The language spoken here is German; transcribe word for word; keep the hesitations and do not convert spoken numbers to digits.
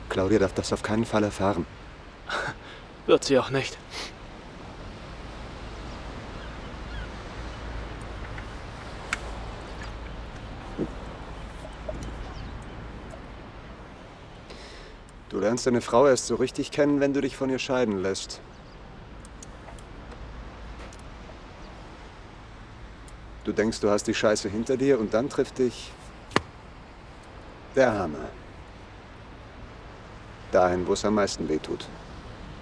Claudia darf das auf keinen Fall erfahren. Wird sie auch nicht. Du lernst deine Frau erst so richtig kennen, wenn du dich von ihr scheiden lässt. Du denkst, du hast die Scheiße hinter dir und dann trifft dich der Hammer. Dahin, wo es am meisten wehtut.